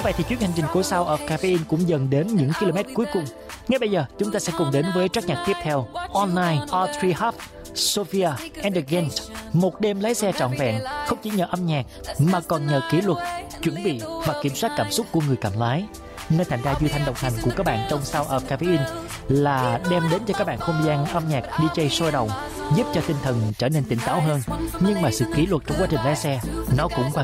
vậy thì chuyến hành trình của Sound of Caffeine cũng dần đến những km cuối cùng. Ngay bây giờ chúng ta sẽ cùng đến với track nhạc tiếp theo, All Night, All Three Half, Sophia and Again. Một đêm lái xe trọn vẹn, không chỉ nhờ âm nhạc mà còn nhờ kỷ luật, chuẩn bị và kiểm soát cảm xúc của người cầm lái. Nên thành ra Duy Thanh đồng hành cùng các bạn trong Sound of Caffeine là đem đến cho các bạn không gian âm nhạc DJ sôi động, giúp cho tinh thần trở nên tỉnh táo hơn. Nhưng mà sự kỷ luật trong quá trình lái xe nó cũng quan